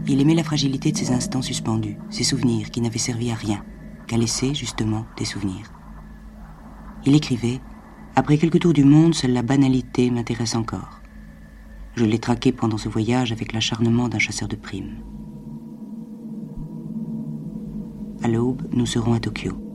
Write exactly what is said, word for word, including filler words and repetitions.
Il aimait la fragilité de ces instants suspendus, ces souvenirs qui n'avaient servi à rien, qu'à laisser, justement, des souvenirs. Il écrivait « Après quelques tours du monde, seule la banalité m'intéresse encore. Je l'ai traqué pendant ce voyage avec l'acharnement d'un chasseur de primes. À l'aube, nous serons à Tokyo.